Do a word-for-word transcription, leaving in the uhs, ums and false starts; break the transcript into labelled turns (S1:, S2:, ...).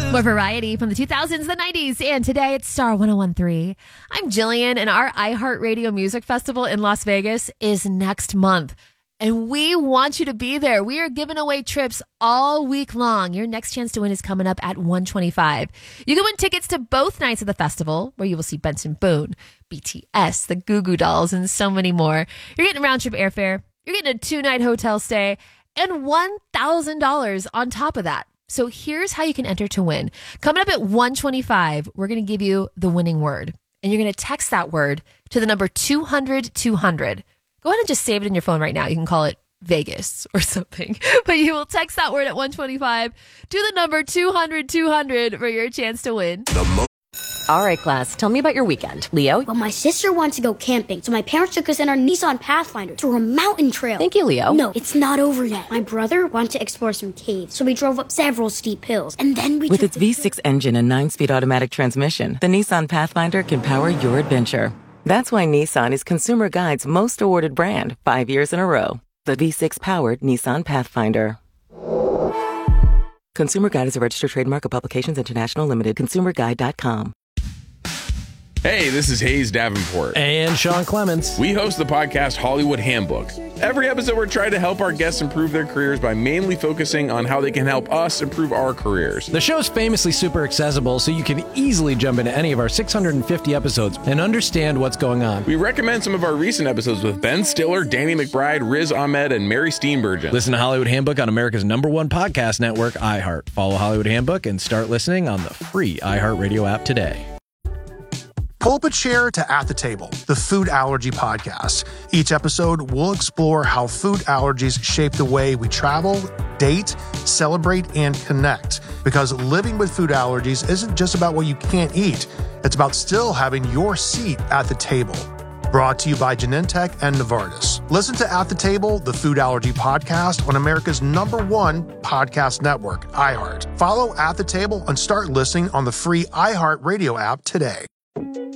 S1: More variety from the two thousands, the nineties, and today it's Star one oh one point three. I'm Jillian, and our iHeartRadio Music Festival in Las Vegas is next month. And we want you to be there. We are giving away trips all week long. Your next chance to win is coming up at one twenty-five. You can win tickets to both nights of the festival, where you will see Benson Boone, B T S, the Goo Goo Dolls, and so many more. You're getting round-trip airfare. You're getting a two-night hotel stay and one thousand dollars on top of that. So here's how you can enter to win. Coming up at one twenty-five, we're going to give you the winning word. And you're going to text that word to the number two hundred two hundred. Go ahead and just save it in your phone right now. You can call it Vegas or something. But you will text that word at one twenty-five to the number two hundred two hundred for your chance to win.
S2: All right, class, tell me about your weekend. Leo?
S3: Well, my sister wants to go camping, so my parents took us in our Nissan Pathfinder through a mountain trail.
S2: Thank you, Leo.
S3: No, it's not over yet. My brother wanted to explore some caves, so we drove up several steep hills, and then we
S4: With
S3: took
S4: its
S3: the-
S4: V six engine and nine-speed automatic transmission, the Nissan Pathfinder can power your adventure. That's why Nissan is Consumer Guide's most awarded brand five years in a row. The V six-powered Nissan Pathfinder. Consumer Guide is a registered trademark of Publications International Limited. consumer guide dot com.
S5: Hey, this is Hayes Davenport.
S6: And Sean Clements.
S5: We host the podcast Hollywood Handbook. Every episode, we're trying to help our guests improve their careers by mainly focusing on how they can help us improve our careers.
S6: The show's famously super accessible, so you can easily jump into any of our six hundred fifty episodes and understand what's going on.
S5: We recommend some of our recent episodes with Ben Stiller, Danny McBride, Riz Ahmed, and Mary Steenburgen.
S6: Listen to Hollywood Handbook on America's number one podcast network, iHeart. Follow Hollywood Handbook and start listening on the free iHeartRadio app today.
S7: Pull up a chair to At the Table, the food allergy podcast. Each episode, we'll explore how food allergies shape the way we travel, date, celebrate, and connect. Because living with food allergies isn't just about what you can't eat. It's about still having your seat at the table. Brought to you by Genentech and Novartis. Listen to At the Table, the food allergy podcast on America's number one podcast network, iHeart. Follow At the Table and start listening on the free iHeart Radio app today.